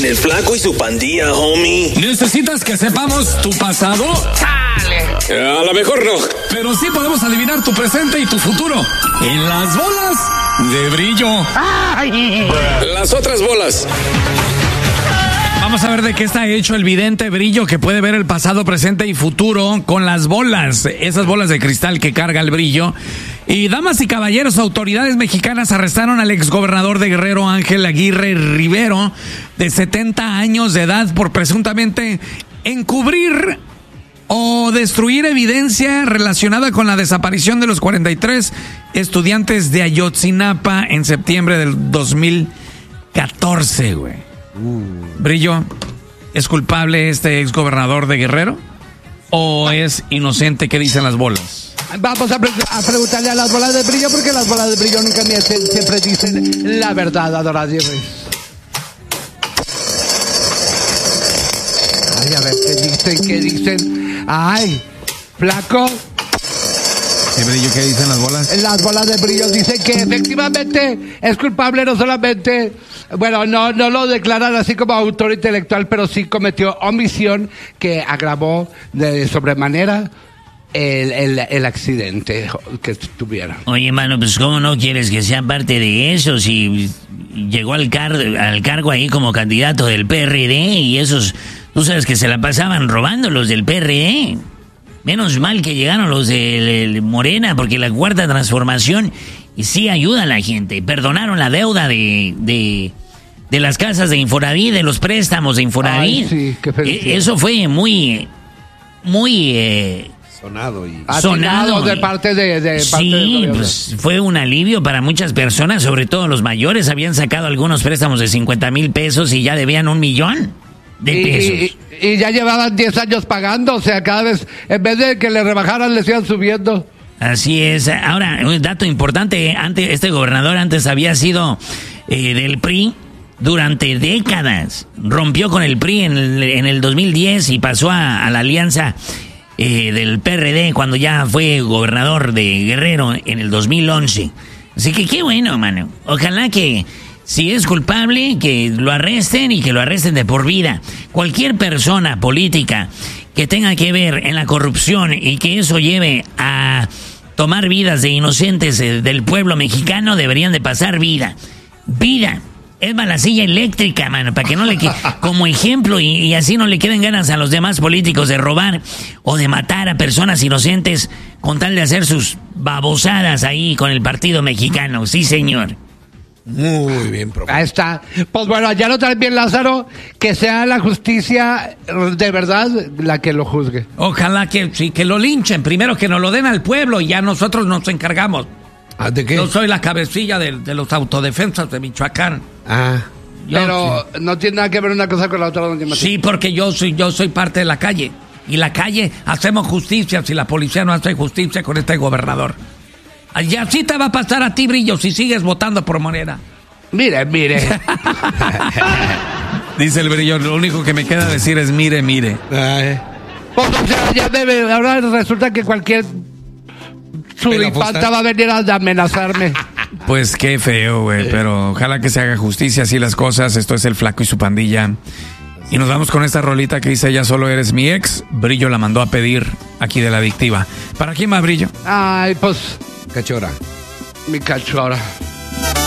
En el Flaco y su Pandilla, homie. ¿Necesitas que sepamos tu pasado? ¡Sale! A lo mejor no. Pero sí podemos adivinar tu presente y tu futuro. En las bolas de brillo. Ay. Las otras bolas. Vamos a ver de qué está hecho el vidente Brillo, que puede ver el pasado, presente y futuro con las bolas, esas bolas de cristal que carga el Brillo. Y damas y caballeros, autoridades mexicanas arrestaron al exgobernador de Guerrero, Ángel Aguirre Rivero, de 70 años de edad, por presuntamente encubrir o destruir evidencia relacionada con la desaparición de los 43 estudiantes de Ayotzinapa en septiembre del 2014, güey. Brillo, ¿es culpable este exgobernador de Guerrero o es inocente? ¿Qué dicen las bolas? Vamos a preguntarle a las bolas de Brillo, porque las bolas de Brillo nunca mienten, siempre dicen la verdad, adorables. Ay, a ver, ¿qué dicen? Ay, Flaco. ¿Qué, Brillo, qué dicen las bolas? Las bolas de Brillo dicen que efectivamente es culpable, no solamente, bueno, no lo declaran así como autor intelectual, pero sí cometió omisión que agravó de sobremanera el accidente que tuvieron. Oye, mano, pues ¿cómo no quieres que sea parte de eso? Si llegó al cargo ahí como candidato del PRD y esos, tú sabes que se la pasaban robando los del PRD. Menos mal que llegaron los de Morena, porque la Cuarta Transformación sí ayuda a la gente. Perdonaron la deuda de las casas de Infonavit, de los préstamos de Infonavit. Ay, sí, qué felicidad. Eso fue muy sonado y sonado de parte de sí, pues fue un alivio para muchas personas, sobre todo los mayores. Habían sacado algunos préstamos de 50,000 pesos y ya debían 1,000,000 de pesos. Y ya llevaban 10 años pagando, o sea, cada vez, en vez de que le rebajaran, le sigan subiendo. Así es. Ahora, un dato importante, este gobernador antes había sido del PRI durante décadas. Rompió con el PRI en el 2010 y pasó a la alianza del PRD cuando ya fue gobernador de Guerrero en el 2011. Así que qué bueno, mano. Ojalá que si es culpable, que lo arresten y que lo arresten de por vida. Cualquier persona política que tenga que ver en la corrupción y que eso lleve a tomar vidas de inocentes del pueblo mexicano deberían de pasar vida. Vida. Es más, la silla eléctrica, mano, para que no le como ejemplo y así no le queden ganas a los demás políticos de robar o de matar a personas inocentes con tal de hacer sus babosadas ahí con el partido mexicano. Sí, señor. muy bien, profe. Ahí está. Pues bueno, ya lo traen bien, Lázaro, que sea la justicia de verdad la que lo juzgue. Ojalá que sí, que lo linchen. Primero que nos lo den al pueblo y ya nosotros nos encargamos. ¿De qué? Yo soy la cabecilla de los autodefensas de Michoacán. Pero no tiene nada que ver una cosa con la otra, don Timoteo. Sí, porque yo soy parte de la calle. Y la calle hacemos justicia si la policía no hace justicia con este gobernador. Y así te va a pasar a ti, Brillo, si sigues votando por Morena. Mire. Dice el Brillo, lo único que me queda decir es mire. Pues, o sea, ya debe, ahora resulta que cualquier suripanta va a venir a amenazarme. Pues qué feo, güey, pero ojalá que se haga justicia así las cosas. Esto es el Flaco y su Pandilla. Y nos vamos con esta rolita que dice Ya solo eres mi ex. Brillo la mandó a pedir aquí de La Adictiva. ¿Para quién más, Brillo? Ay, pues Cachora. mi cachora.